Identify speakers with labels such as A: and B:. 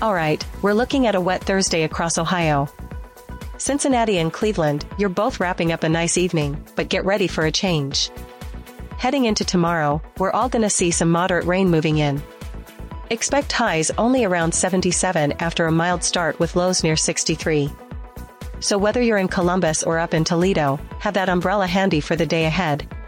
A: Alright, we're looking at a wet Thursday across Ohio. Cincinnati and Cleveland, you're both wrapping up a nice evening, but get ready for a change. Heading into tomorrow, we're all gonna see some moderate rain moving in. Expect highs only around 77 after a mild start with lows near 63. So whether you're in Columbus or up in Toledo, have that umbrella handy for the day ahead.